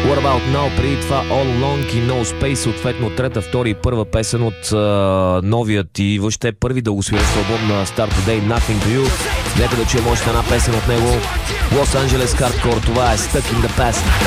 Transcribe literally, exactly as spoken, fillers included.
What About Now, преди това All Along и No Space, съответно трета, втори и първа песен от а, новият и въобще първи дългосвирещ албум на Start Today, Nothing to You. Нека да чуем още една песен от него. Los Angeles Hardcore, това е Stuck in the Past.